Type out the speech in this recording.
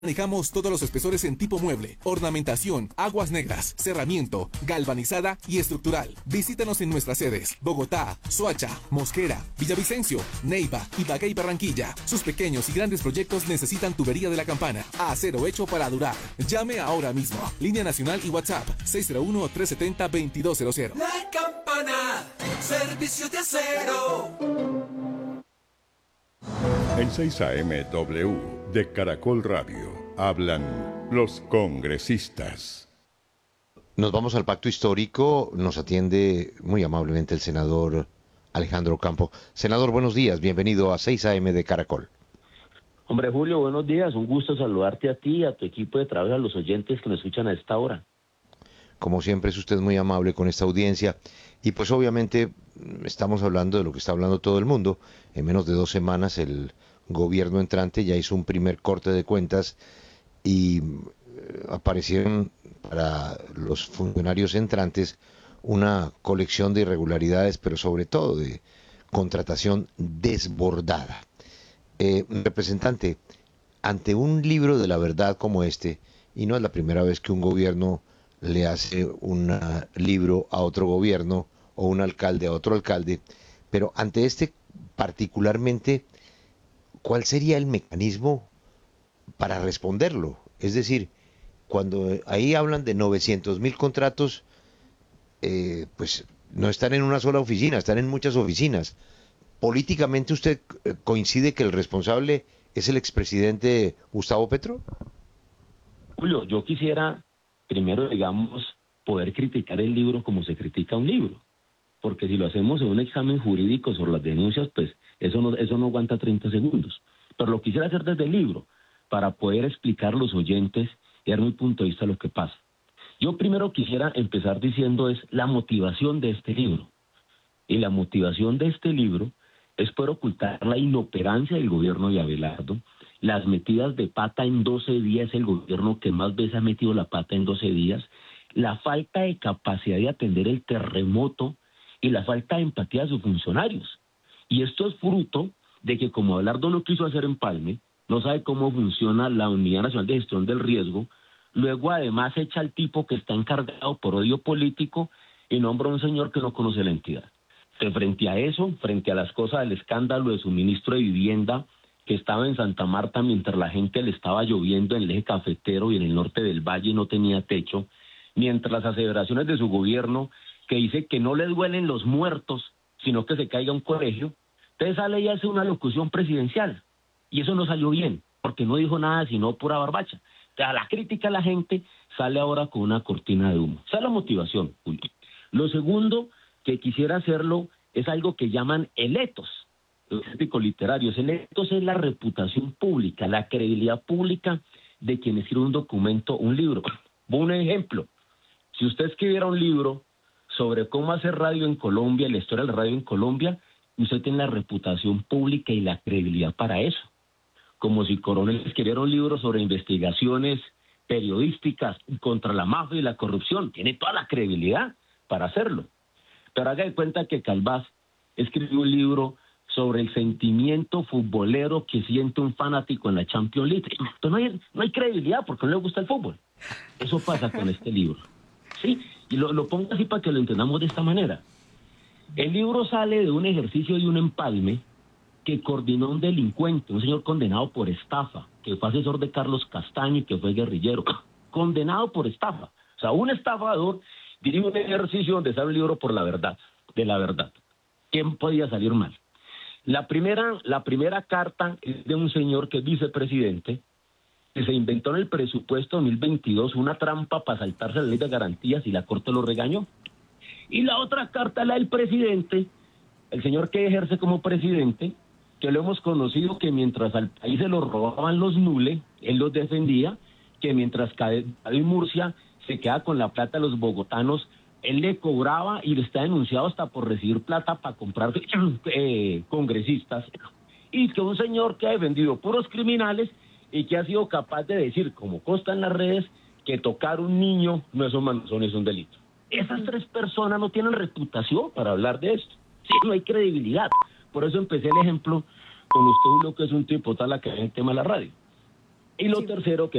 Manejamos todos los espesores en tipo mueble, ornamentación, aguas negras, cerramiento, galvanizada y estructural. Visítanos en nuestras sedes: Bogotá, Soacha, Mosquera, Villavicencio, Neiva, Ibagué y Barranquilla. Sus pequeños y grandes proyectos necesitan tubería de la campana. Acero hecho para durar. Llame ahora mismo. Línea nacional y WhatsApp 601-370-2200. La Campana, servicio de acero. En 6 AM W de Caracol Radio hablan los congresistas. Nos vamos al pacto histórico. Nos atiende muy amablemente el senador Alejandro Campo. Senador, buenos días. Bienvenido a 6 AM de Caracol. Hombre, Julio, buenos días. Un gusto saludarte a ti, a tu equipo de trabajo, a los oyentes que nos escuchan a esta hora. Como siempre es usted muy amable con esta audiencia y pues obviamente estamos hablando de lo que está hablando todo el mundo. En menos de 2 semanas el gobierno entrante ya hizo un primer corte de cuentas y aparecieron para los funcionarios entrantes una colección de irregularidades, pero sobre todo de contratación desbordada. Representante, ante un libro de la verdad como este, y no es la primera vez que un gobierno le hace un libro a otro gobierno o un alcalde a otro alcalde, pero ante este particularmente, ¿cuál sería el mecanismo para responderlo? Es decir, cuando ahí hablan de 900.000 contratos, pues no están en una sola oficina, están en muchas oficinas. ¿Políticamente usted coincide que el responsable es el expresidente Gustavo Petro? Julio, yo quisiera primero, digamos, poder criticar el libro como se critica un libro. Porque si lo hacemos en un examen jurídico sobre las denuncias, pues eso no aguanta 30 segundos. Pero lo quisiera hacer desde el libro, para poder explicar a los oyentes y dar mi punto de vista de lo que pasa. Yo primero quisiera empezar diciendo es la motivación de este libro. Y la motivación de este libro es poder ocultar la inoperancia del gobierno de Abelardo, las metidas de pata en 12 días, el gobierno que más veces ha metido la pata en 12 días, la falta de capacidad de atender el terremoto y la falta de empatía de sus funcionarios. Y esto es fruto de que, como Abelardo lo quiso hacer en Palme, no sabe cómo funciona la Unidad Nacional de Gestión del Riesgo, luego además echa al tipo que está encargado por odio político y nombra a un señor que no conoce la entidad. Entonces, frente a eso, frente a las cosas del escándalo de su ministro de Vivienda, que estaba en Santa Marta mientras la gente le estaba lloviendo en el eje cafetero y en el norte del valle no tenía techo, mientras las aseveraciones de su gobierno, que dice que no le duelen los muertos, sino que se caiga un colegio, entonces sale y hace una locución presidencial, y eso no salió bien, porque no dijo nada sino pura barbacha. O sea, la crítica a la gente sale ahora con una cortina de humo. Esa es la motivación, Julio. Lo segundo que quisiera hacerlo es algo que llaman el etos, los éticos literarios. El etos es la reputación pública, la credibilidad pública de quien escribe un documento, un libro. Un ejemplo, si usted escribiera un libro sobre cómo hacer radio en Colombia, la historia de la radio en Colombia, usted tiene la reputación pública y la credibilidad para eso. Como si Coronel escribiera un libro sobre investigaciones periodísticas contra la mafia y la corrupción, tiene toda la credibilidad para hacerlo. Pero haga de cuenta que Calvás escribió un libro sobre el sentimiento futbolero que siente un fanático en la Champions League. Entonces no hay credibilidad porque no le gusta el fútbol. Eso pasa con este libro. ¿Sí? Y lo pongo así para que lo entendamos de esta manera. El libro sale de un ejercicio y un empalme que coordinó un delincuente, un señor condenado por estafa, que fue asesor de Carlos Castaño y que fue guerrillero, condenado por estafa. O sea, un estafador dirige un ejercicio donde sale un libro por la verdad, de la verdad. ¿Quién podía salir mal? La primera carta es de un señor que es vicepresidente, que se inventó en el presupuesto 2022 una trampa para saltarse la ley de garantías y la Corte lo regañó. Y la otra carta, la del presidente, el señor que ejerce como presidente, que lo hemos conocido que mientras al país se lo robaban los nules, él los defendía, que mientras David Murcia se queda con la plata de los bogotanos, él le cobraba y le está denunciado hasta por recibir plata para comprar congresistas, y que un señor que ha defendido puros criminales y que ha sido capaz de decir, como consta en las redes, que tocar un niño no es un manzón, es un delito. Esas tres personas no tienen reputación para hablar de esto. Sí, no hay credibilidad. Por eso empecé el ejemplo con usted, Julio, que es un tipo tal que ve el tema de la radio. Y lo Sí. tercero, que